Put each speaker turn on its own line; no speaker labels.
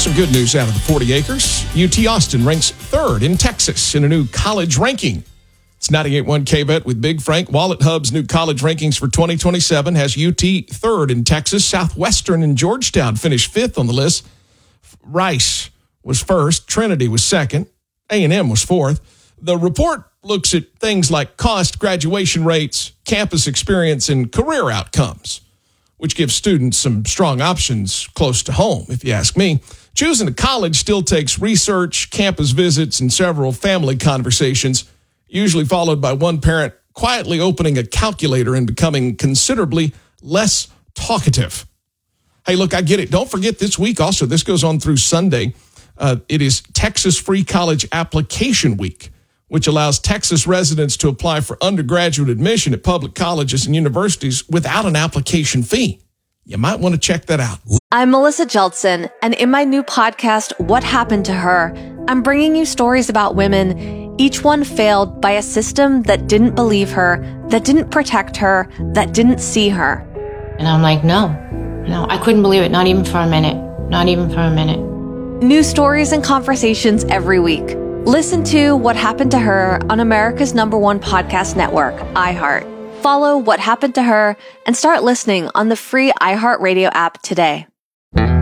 Some good news out of the 40 acres. UT Austin ranks third in Texas in a new college ranking. It's 98.1 KBET with Big Frank. Wallet Hub's new college rankings for 2027 has UT third in Texas. Southwestern and Georgetown finished fifth on the list. Rice was first. Trinity was second. A&M was fourth. The report looks at things like cost, graduation rates, campus experience, and career outcomes, which gives students some strong options close to home, if you ask me. Choosing a college still takes research, campus visits, and several family conversations, usually followed by one parent quietly opening a calculator and becoming considerably less talkative. Hey, look, I get it. Don't forget this week also, this goes on through Sunday. It is Texas Free College Application Week, which allows Texas residents to apply for undergraduate admission at public colleges and universities without an application fee. You might want to check that out.
I'm Melissa Jeldson, and in my new podcast, What Happened to Her, I'm bringing you stories about women, each one failed by a system that didn't believe her, that didn't protect her, that didn't see her.
And I'm like, no, I couldn't believe it. Not even for a minute. Not even for a minute.
New stories and conversations every week. Listen to What Happened to Her on America's #1 podcast network, iHeart. Follow What Happened to Her and start listening on the free iHeartRadio app today.